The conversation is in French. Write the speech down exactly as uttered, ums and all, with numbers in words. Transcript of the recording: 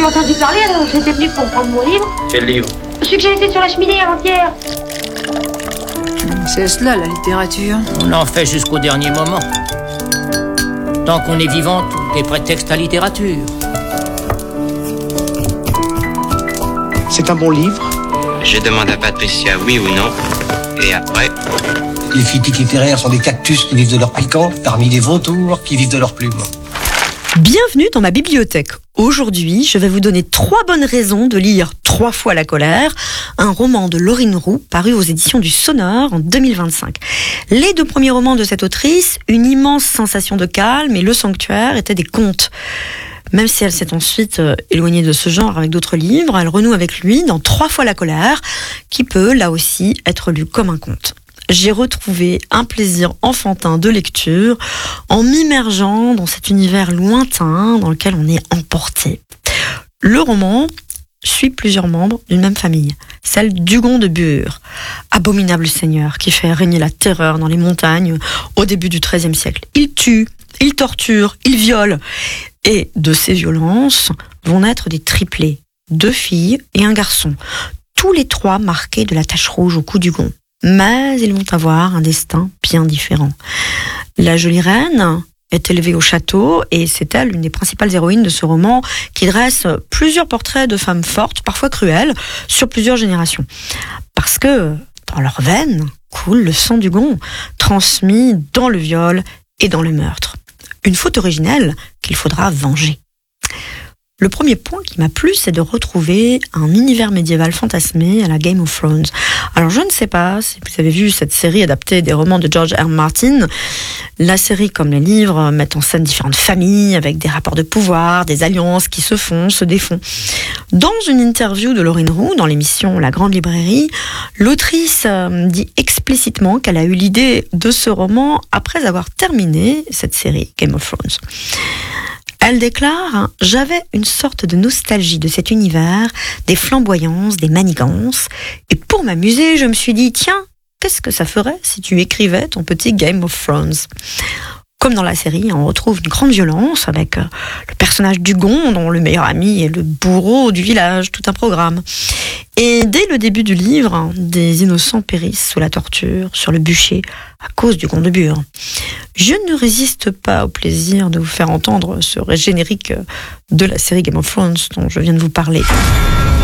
entendu parler, alors j'étais venu pour prendre mon livre. Quel livre? Celui que j'ai laissé sur la cheminée avant-hier. C'est cela, la littérature. On en fait jusqu'au dernier moment. Tant qu'on est vivant, tout est prétexte à littérature. C'est un bon livre. Je demande à Patricia oui ou non, et après... Les critiques littéraires sont des cactus qui vivent de leur piquant, parmi les vautours qui vivent de leurs plumes. Bienvenue dans ma bibliothèque. Aujourd'hui, je vais vous donner trois bonnes raisons de lire Trois fois la colère, un roman de Laurine Roux paru aux éditions du Sonore en deux mille vingt-cinq. Les deux premiers romans de cette autrice, une immense sensation de calme et Le Sanctuaire étaient des contes. Même si elle s'est ensuite euh, éloignée de ce genre avec d'autres livres, elle renoue avec lui dans Trois fois la colère, qui peut, là aussi, être lu comme un conte. J'ai retrouvé un plaisir enfantin de lecture en m'immergeant dans cet univers lointain dans lequel on est emporté. Le roman suit plusieurs membres d'une même famille, celle d'Hugon de Bure, abominable seigneur qui fait régner la terreur dans les montagnes au début du treizième siècle. Il tue, il torture, il viole. Et de ces violences vont naître des triplés, deux filles et un garçon, tous les trois marqués de la tache rouge au cou d'Hugon. Mais ils vont avoir un destin bien différent. La jolie reine est élevée au château et c'est elle l'une des principales héroïnes de ce roman qui dresse plusieurs portraits de femmes fortes, parfois cruelles, sur plusieurs générations. Parce que dans leurs veines coule le sang d'Hugon, transmis dans le viol et dans le meurtre. Une faute originelle qu'il faudra venger. Le premier point qui m'a plu, c'est de retrouver un univers médiéval fantasmé à la Game of Thrones. Alors je ne sais pas si vous avez vu cette série adaptée des romans de George R. Martin. La série, comme les livres, met en scène différentes familles avec des rapports de pouvoir, des alliances qui se font, se défont. Dans une interview de Laurine Roux, dans l'émission La Grande Librairie, l'autrice dit explicitement qu'elle a eu l'idée de ce roman après avoir terminé cette série Game of Thrones. Elle déclare « J'avais une sorte de nostalgie de cet univers, des flamboyances, des manigances, et pour m'amuser, je me suis dit, tiens, qu'est-ce que ça ferait si tu écrivais ton petit Game of Thrones ?» Comme dans la série, on retrouve une grande violence avec le personnage d'Hugon, dont le meilleur ami est le bourreau du village, tout un programme. Et dès le début du livre, des innocents périssent sous la torture, sur le bûcher, à cause d'Hugon de Bure. Je ne résiste pas au plaisir de vous faire entendre ce générique de la série Game of Thrones dont je viens de vous parler.